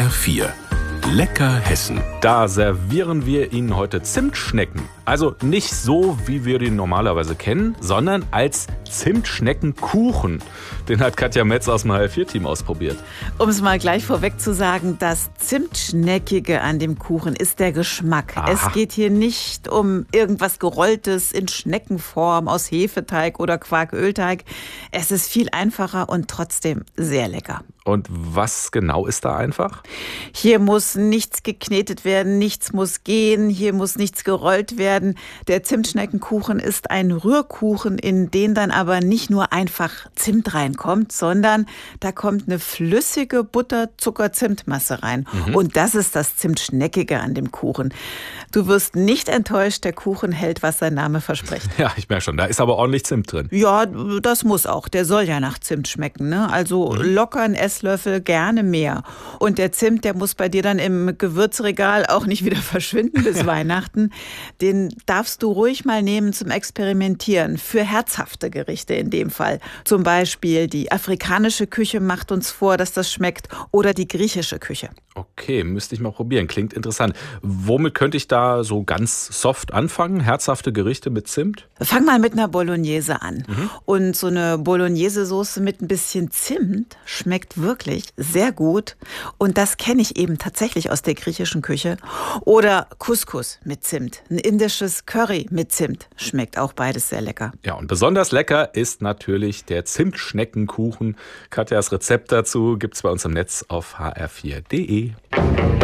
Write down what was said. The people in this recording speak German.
HR4 Lecker Hessen. Da servieren wir Ihnen heute Zimtschnecken. Also nicht so, wie wir die normalerweise kennen, sondern als Zimtschneckenkuchen. Den hat Katja Metz aus dem HR4-Team ausprobiert. Um es mal gleich vorweg zu sagen, das Zimtschneckige an dem Kuchen ist der Geschmack. Aha. Es geht hier nicht um irgendwas Gerolltes in Schneckenform aus Hefeteig oder Quarkölteig. Es ist viel einfacher und trotzdem sehr lecker. Und was genau ist da einfach? Hier muss nichts geknetet werden, nichts muss gehen, hier muss nichts gerollt werden. Der Zimtschneckenkuchen ist ein Rührkuchen, in den dann aber nicht nur einfach Zimt reinkommt, sondern da kommt eine flüssige Butter-Zucker-Zimtmasse rein. Und das ist das Zimtschneckige an dem Kuchen. Du wirst nicht enttäuscht, der Kuchen hält, was sein Name verspricht. Ja, ich merke schon, da ist aber ordentlich Zimt drin. Ja, das muss auch. Der soll ja nach Zimt schmecken, ne? Also locker ein Esslöffel, gerne mehr. Und der Zimt, der muss bei dir dann im Gewürzregal auch nicht wieder verschwinden bis Weihnachten. Den darfst du ruhig mal nehmen zum Experimentieren. Für herzhafte Gerichte in dem Fall. Zum Beispiel die afrikanische Küche macht uns vor, dass das schmeckt. Oder die griechische Küche. Okay, müsste ich mal probieren. Klingt interessant. Womit könnte ich da so ganz soft anfangen? Herzhafte Gerichte mit Zimt? Fang mal mit einer Bolognese an. Und so eine Bolognese-Soße mit ein bisschen Zimt schmeckt wirklich sehr gut. Und das kenne ich eben tatsächlich aus der griechischen Küche. Oder Couscous mit Zimt. Ein indisches Curry mit Zimt. Schmeckt auch beides sehr lecker. Ja, und besonders lecker ist natürlich der Zimtschneckenkuchen. Katjas Rezept dazu gibt's bei uns im Netz auf hr4.de.